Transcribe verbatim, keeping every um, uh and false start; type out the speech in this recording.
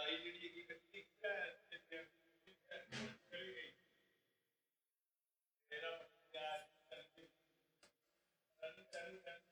ਲੜਾਈ ਜਿਹੜੀ ਹੈਗੀ ਕੱਟੀ ਹੈ ਤੇ ਚਲੀ ਗਈ ਮੇਰਾ ਪਿਆਰ ਤਨ ਤਨ ਤਨ